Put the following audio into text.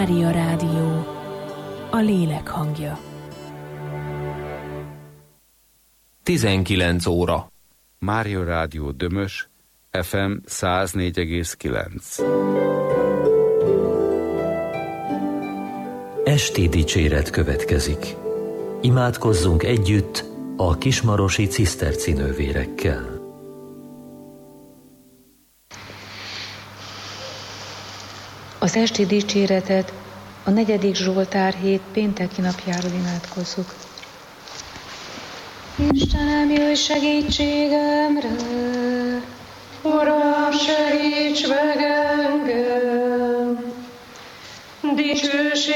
Mária Rádió, a lélek hangja. 19 óra. Mária Rádió Dömös, FM 104,9. Esti dicséret következik. Imádkozzunk együtt a kismarosi cisztercinővérekkel. Az esti dicséretet a 4. Zsoltár hét pénteki napjáról imádkozzuk. Istenem, jöjj segítségemre! Uram, segíts meg engem! Dicsőség